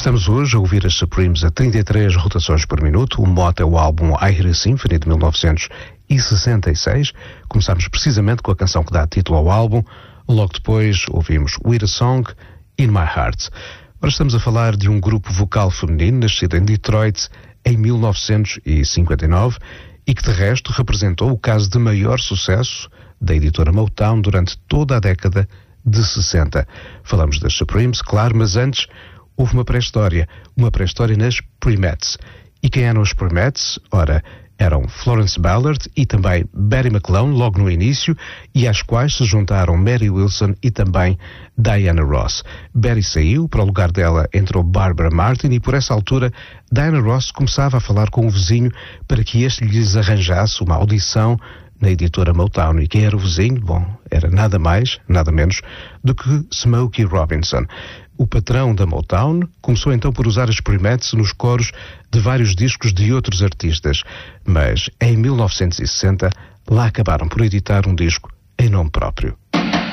Estamos hoje a ouvir as Supremes a 33 rotações por minuto. O mote é o álbum I Hear a Symphony de 1966. Começámos precisamente com a canção que dá título ao álbum. Logo depois ouvimos With a Song in My Heart. Ora, estamos a falar de um grupo vocal feminino nascido em Detroit em 1959 e que de resto representou o caso de maior sucesso da editora Motown durante toda a década de 60. Falamos das Supremes, claro, mas antes houve uma pré-história nas Premettes. E quem eram os Premettes? Ora, eram Florence Ballard e também Betty McClone logo no início, e às quais se juntaram Mary Wilson e também Diana Ross. Betty saiu, para o lugar dela entrou Barbara Martin, e por essa altura Diana Ross começava a falar com o vizinho para que este lhes arranjasse uma audição na editora Motown. E quem era o vizinho? Bom, era nada mais, nada menos do que Smokey Robinson. O patrão da Motown começou então por usar as Premettes nos coros de vários discos de outros artistas, mas em 1960 lá acabaram por editar um disco em nome próprio.